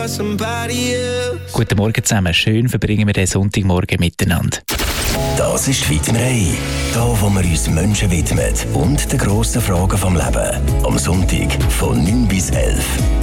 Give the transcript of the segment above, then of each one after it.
for somebody else. Guten Morgen zusammen, schön verbringen wir den Sonntagmorgen miteinander. Das ist die Widmerei. Da, wo wir uns Menschen widmen und den grossen Fragen vom Leben. Am Sonntag von 9 bis 11.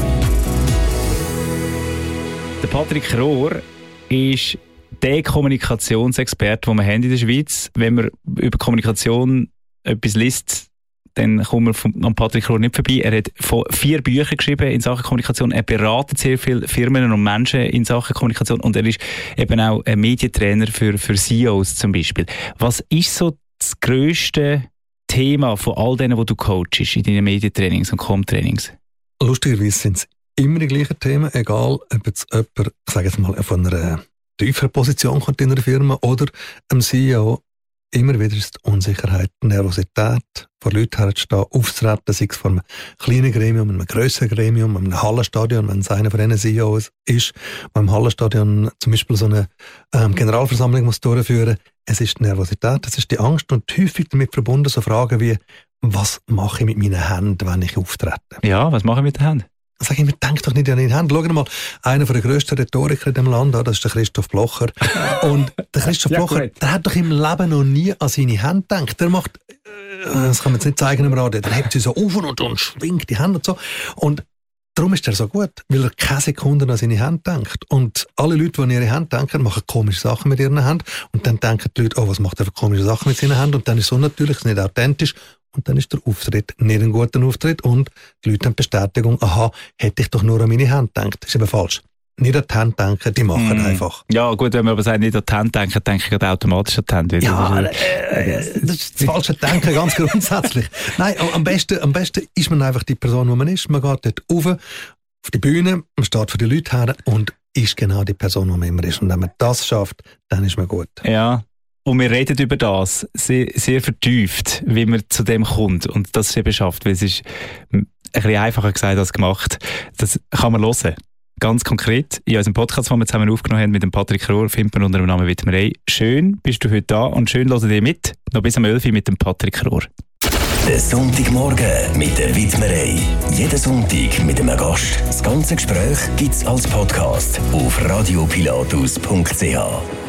Der Patrick Rohr ist der Kommunikationsexperte, den wir haben in der Schweiz. Wenn man über Kommunikation etwas liest, dann kommt man an Patrick Rohr nicht vorbei. Er hat 4 Bücher geschrieben in Sachen Kommunikation. Er beratet sehr viele Firmen und Menschen in Sachen Kommunikation. Und er ist eben auch ein Medientrainer für CEOs zum Beispiel. Was ist so das grösste Thema von all denen, die du coachst in deinen Medientrainings und Com-Trainings? Lustigerweise sind es immer die gleichen Themen, egal ob jetzt jemand, ich sage jetzt mal, von einer tieferen Position kommt in einer Firma oder einem CEO. Immer wieder ist die Unsicherheit, die Nervosität, vor Leuten herzustehen, aufzutreten, sei es vor einem kleinen Gremium, einem grösseren Gremium, einem Hallenstadion, wenn es einer von diesen CEOs ist, der im Hallenstadion zum Beispiel so eine Generalversammlung muss durchführen. Es ist die Nervosität, es ist die Angst und häufig damit verbunden so Fragen wie, was mache ich mit meinen Händen, wenn ich auftrete? Ja, was mache ich mit den Händen? Sag ich mir, denk doch nicht an die Hände. Schau mal, einer der grössten Rhetoriker in diesem Land, das ist der Christoph Blocher. Und der Christoph Blocher, der hat doch im Leben noch nie an seine Hände gedacht. Der macht, das kann man jetzt nicht zeigen im Radio, der hebt sie so auf und schwingt die Hände und so. Und darum ist er so gut, weil er keine Sekunde an seine Hände denkt. Und alle Leute, die an ihre Hände denken, machen komische Sachen mit ihren Händen. Und dann denken die Leute, oh, was macht er für komische Sachen mit seinen Händen? Und dann ist es unnatürlich, nicht authentisch. Und dann ist der Auftritt nicht ein guter Auftritt und die Leute haben die Bestätigung, aha, hätte ich doch nur an meine Hände gedacht. Das ist eben falsch. Nicht an die Hände denken, die machen einfach. Ja gut, wenn man aber sagt, nicht an die Hände denken, denke ich automatisch an die Hände. Ja, das ist das falsche Denken, ganz grundsätzlich. Nein, am besten ist man einfach die Person, die man ist. Man geht dort auf die Bühne, man steht für die Leute her und ist genau die Person, die man immer ist. Und wenn man das schafft, dann ist man gut. Ja. Und wir reden über das sehr, sehr vertieft, wie man zu dem kommt und das eben schafft, weil es ist ein bisschen einfacher gesagt als gemacht. Das kann man hören. Ganz konkret in unserem Podcast, den wir zusammen aufgenommen haben mit dem Patrick Rohr, findet man unter dem Namen Widmerei. Schön bist du heute da und schön hören dir mit. Noch bis am 11 Uhr mit dem Patrick Rohr. Der Sonntagmorgen mit der Widmerei. Jeden Sonntag mit einem Gast. Das ganze Gespräch gibt es als Podcast auf radiopilatus.ch.